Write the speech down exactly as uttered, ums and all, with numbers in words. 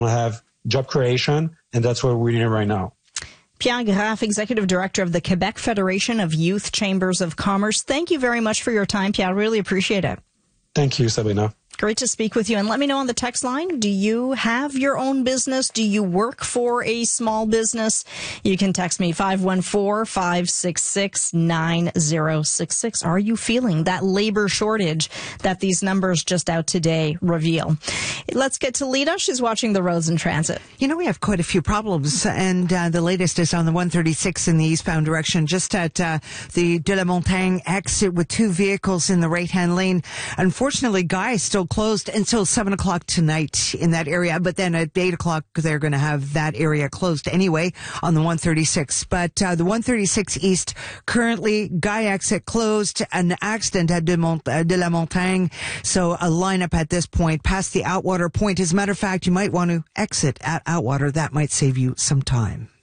have job creation, and that's what we're doing right now. Pierre Graff, Executive Director of the Quebec Federation of Youth Chambers of Commerce. Thank you very much for your time, Pierre. Really appreciate it. Thank you, Sabrina. Great to speak with you. And let me know on the text line, do you have your own business? Do you work for a small business? You can text me five one four, five six six, nine zero six six. Are you feeling that labor shortage that these numbers just out today reveal? Let's get to Lita. She's watching the roads and transit. You know, we have quite a few problems, and uh, the latest is on the one thirty-six in the eastbound direction, just at uh, the De la Montagne exit with two vehicles in the right-hand lane. Unfortunately, Guy is still closed until seven o'clock tonight in that area, but then at eight o'clock they're going to have that area closed anyway on the one thirty-six. But uh, the one thirty-six east, currently Guy exit closed, an accident at De, Mont- uh, De la Montagne, so a lineup at this point past the Outwater point. As a matter of fact, you might want to exit at Outwater. That might save you some time.